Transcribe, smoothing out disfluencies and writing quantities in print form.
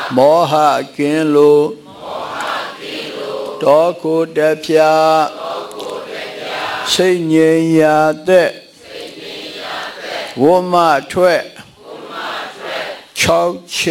မောဟကင်းလို့တောကိုတပြာစိတ်ငြိမ်ရာသက်ဝမထွက်6